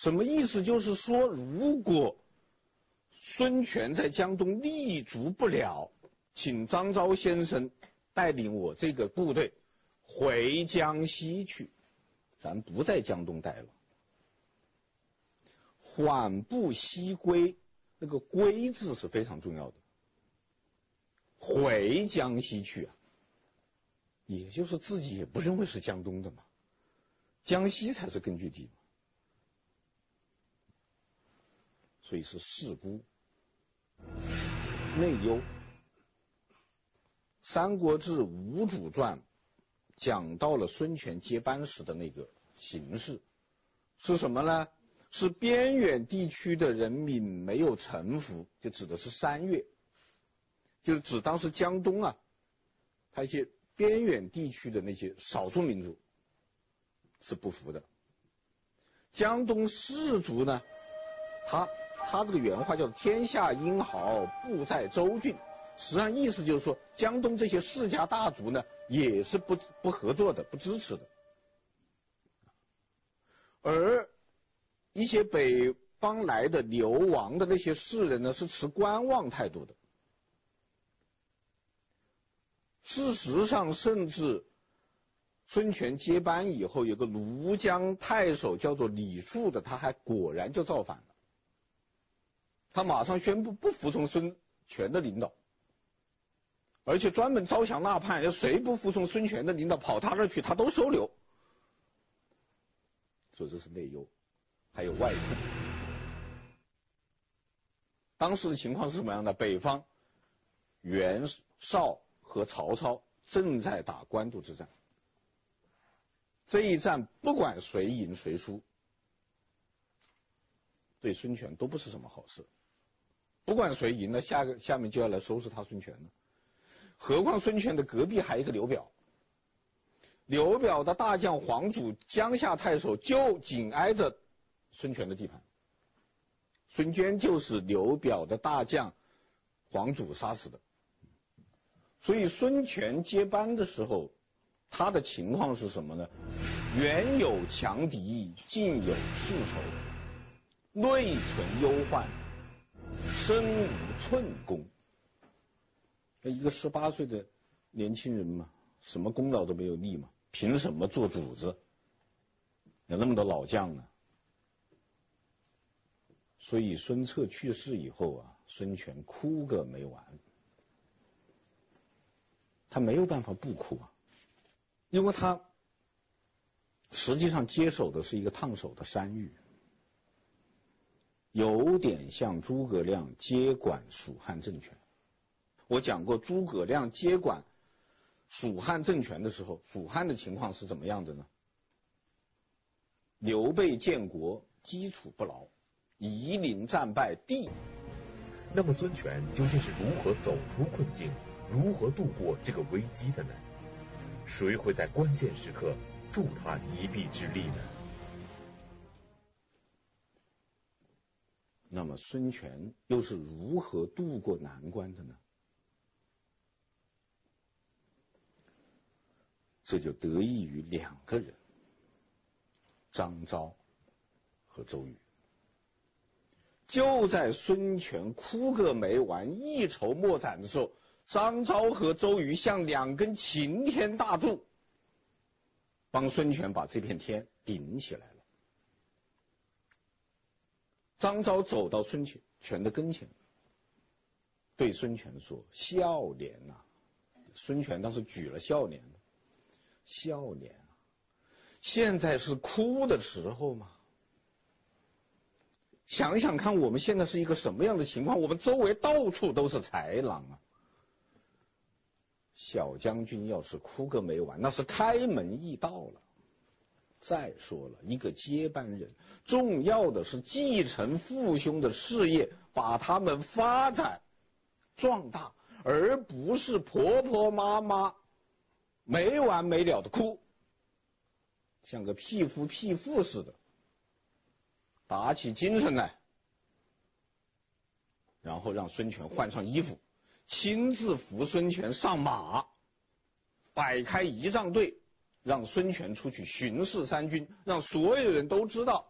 什么意思？就是说，如果孙权在江东立足不了，请张昭先生带领我这个部队回江西去，咱不在江东待了。缓步西归，那个归字是非常重要的。回江西去啊，也就是自己也不认为是江东的嘛，江西才是根据地嘛，所以是事孤内忧。《三国志·吴主传》讲到了孙权接班时的那个形势是什么呢？是边远地区的人民没有臣服，就指的是3月，就是指当时江东啊，他一些边远地区的那些少数民族是不服的。江东士族呢，他这个原话叫“天下英豪，布在州郡”，实际上意思就是说，江东这些世家大族呢，也是不合作的，不支持的。而一些北方来的流亡的那些士人呢，是持观望态度的。事实上，甚至孙权接班以后，有个庐江太守叫做李肃的，他还果然就造反了。他马上宣布不服从孙权的领导，而且专门招降纳叛，要谁不服从孙权的领导跑他这儿去，他都收留。所以这是内忧。还有外困。当时的情况是什么样的？北方袁绍和曹操正在打官渡之战，这一战不管谁赢谁输，对孙权都不是什么好事。不管谁赢了，下面就要来收拾他孙权了。何况孙权的隔壁还有一个刘表，刘表的大将黄祖江夏太守就紧挨着孙权的地盘，孙坚就是刘表的大将黄祖杀死的。所以孙权接班的时候，他的情况是什么呢？远有强敌，近有世仇，内存忧患，身无寸功。一个18岁的年轻人嘛，什么功劳都没有立嘛，凭什么做主子？有那么多老将呢？所以孙策去世以后啊，孙权哭个没完。他没有办法不哭啊，因为他实际上接手的是一个烫手的山芋，有点像诸葛亮接管蜀汉政权。我讲过，诸葛亮接管蜀汉政权的时候，蜀汉的情况是怎么样的呢？刘备建国基础不牢，夷陵战败地。 那么孙权究竟是如何走出困境，如何度过这个危机的呢？谁会在关键时刻助他一臂之力呢？ 那么孙权又是如何渡过难关的呢？这就得益于2个人，张昭和周瑜。就在孙权哭个没完、一筹莫展的时候，张昭和周瑜像2根擎天大柱，帮孙权把这片天顶起来了。张昭走到孙权的跟前，对孙权说：“孝廉呐！”孙权当时举了孝廉，孝廉啊，现在是哭的时候吗？想想看，我们现在是一个什么样的情况？我们周围到处都是豺狼啊！小将军要是哭个没完，那是开门易道了。再说了，一个接班人，重要的是继承父兄的事业，把他们发展壮大，而不是婆婆妈妈没完没了的哭，像个屁夫屁妇似的。打起精神来，然后让孙权换上衣服，亲自扶孙权上马，摆开仪仗队，让孙权出去巡视三军，让所有人都知道